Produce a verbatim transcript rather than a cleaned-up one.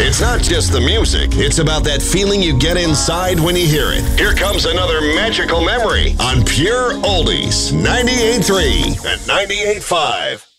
It's not just the music, it's about that feeling you get inside when you hear it. Here comes another magical memory on Pure Oldies, ninety-eight point three and ninety-eight point five.